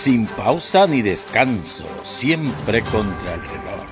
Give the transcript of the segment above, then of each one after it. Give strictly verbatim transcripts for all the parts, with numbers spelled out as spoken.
sin pausa ni descanso, siempre contra el reloj.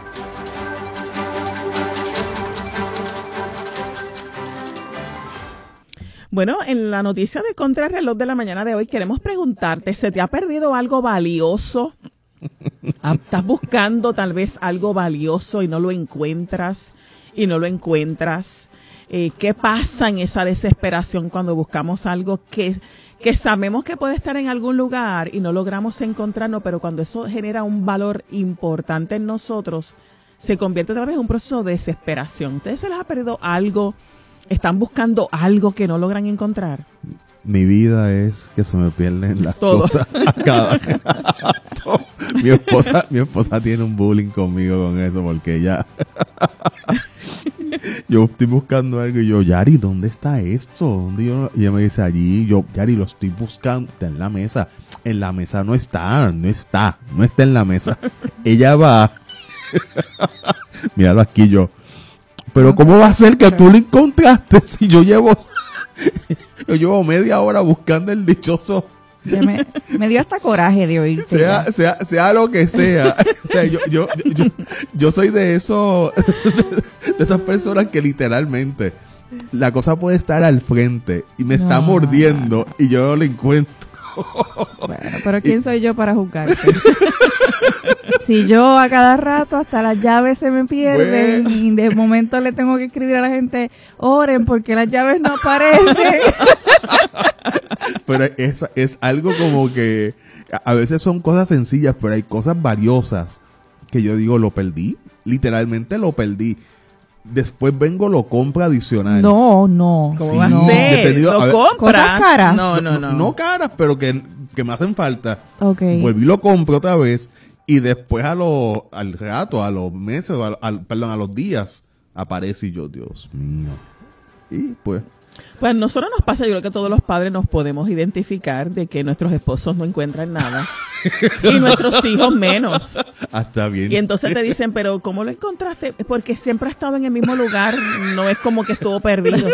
Bueno, en la noticia de Contrarreloj de la mañana de hoy queremos preguntarte, ¿se te ha perdido algo valioso? ¿Estás buscando tal vez algo valioso y no lo encuentras? Y no lo encuentras. Eh, ¿Qué pasa en esa desesperación cuando buscamos algo que, que sabemos que puede estar en algún lugar y no logramos encontrarlo, pero cuando eso genera un valor importante en nosotros, se convierte tal vez en un proceso de desesperación? ¿Ustedes se les ha perdido algo? ¿Están buscando algo que no logran encontrar? Mi vida es que se me pierden las Todo. cosas a cada rato. Mi esposa, mi esposa tiene un bullying conmigo con eso porque ella... yo estoy buscando algo y yo, Yari, ¿dónde está esto? ¿Dónde yo? Y ella me dice, allí, yo, Yari, lo estoy buscando, está en la mesa. En la mesa no está, no está, no está en la mesa. Ella va, míralo aquí yo, pero ¿cómo va a ser que tú lo encontraste si yo llevo, yo llevo media hora buscando el dichoso? Me, me dio hasta coraje de oírte. Sea, sea, sea lo que sea. O sea, yo, yo, yo, yo soy de esos, de esas personas que literalmente la cosa puede estar al frente y me está No. mordiendo y yo no la encuentro. Bueno, pero ¿quién soy yo para juzgarte? Si yo a cada rato hasta las llaves se me pierden Bueno. y de momento le tengo que escribir a la gente, oren porque las llaves no aparecen. Pero es, es algo como que a a veces son cosas sencillas, pero hay cosas valiosas que yo digo, lo perdí. Literalmente lo perdí. Después vengo, lo compro adicional. No, no. ¿Cómo Sí, va a no, ser? he tenido- a ¿Lo ver- compras? ¿Cosas caras? No, no, no. No caras, pero que, que me hacen falta. Ok. Vuelvo y lo compro otra vez. Y después a lo, al rato, a los meses, al, al- perdón, a los días, aparece y yo, Dios mío. Y pues, Pues a nosotros nos pasa, yo creo que todos los padres nos podemos identificar de que nuestros esposos no encuentran nada y nuestros hijos menos. hasta bien. Y entonces te dicen, pero ¿cómo lo encontraste? Porque siempre ha estado en el mismo lugar, no es como que estuvo perdido.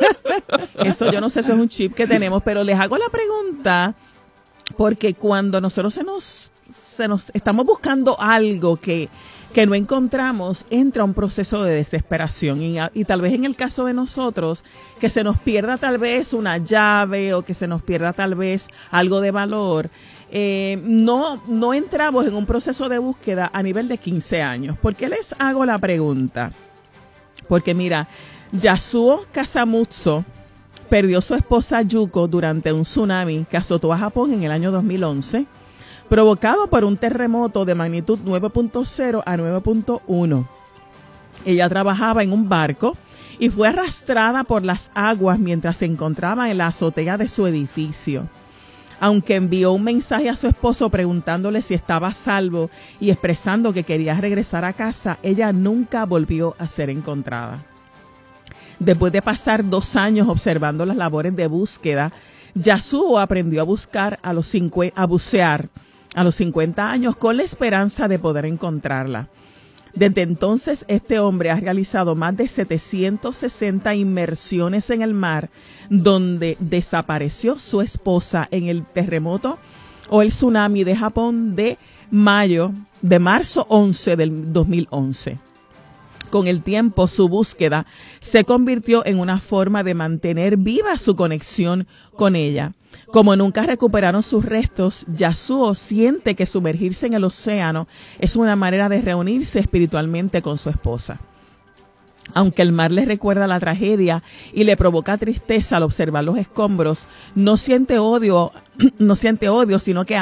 Eso yo no sé, eso es un chip que tenemos, pero les hago la pregunta porque cuando nosotros se nos, se nos estamos buscando algo que que no encontramos, entra un proceso de desesperación y, y tal vez en el caso de nosotros, que se nos pierda tal vez una llave o que se nos pierda tal vez algo de valor, eh, no, no entramos en un proceso de búsqueda a nivel de quince años. ¿Por qué les hago la pregunta? Porque mira, Yasuo Kasamutsu perdió su esposa Yuko durante un tsunami que azotó a Japón en el año dos mil once, provocado por un terremoto de magnitud nueve punto cero a nueve punto uno. Ella trabajaba en un barco y fue arrastrada por las aguas mientras se encontraba en la azotea de su edificio. Aunque envió un mensaje a su esposo preguntándole si estaba a salvo y expresando que quería regresar a casa, ella nunca volvió a ser encontrada. Después de pasar dos años observando las labores de búsqueda, Yasuo aprendió a buscar a los cincu- a bucear a los cincuenta años con la esperanza de poder encontrarla. Desde entonces, este hombre ha realizado más de setecientas sesenta inmersiones en el mar, donde desapareció su esposa en el terremoto o el tsunami de Japón de mayo, de marzo once del dos mil once. Con el tiempo, su búsqueda se convirtió en una forma de mantener viva su conexión con ella. Como nunca recuperaron sus restos, Yasuo siente que sumergirse en el océano es una manera de reunirse espiritualmente con su esposa. Aunque el mar le recuerda la tragedia y le provoca tristeza al observar los escombros, no siente odio, no siente odio, sino que